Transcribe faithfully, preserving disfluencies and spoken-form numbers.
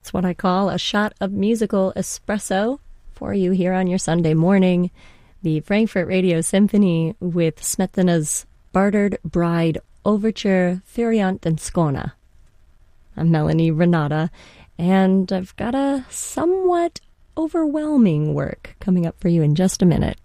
It's what I call a shot of musical espresso for you here on your Sunday morning. The Frankfurt Radio Symphony with Smetana's Bartered Bride Overture Furiant and Skona. I'm Melanie Renata, and I've got a somewhat overwhelming work coming up for you in just a minute.